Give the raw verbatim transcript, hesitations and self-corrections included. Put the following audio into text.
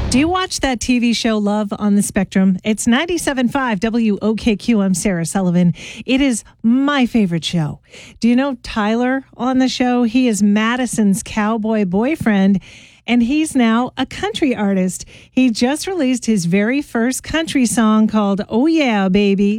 Do you watch that T V show Love on the Spectrum? It's ninety-seven point five W O K Q. I'm Sarah Sullivan. It is my favorite show. Do you know Tyler on the show? He is Madison's cowboy boyfriend, and he's now a country artist. He just released his very first country song called Oh Yeah, Baby.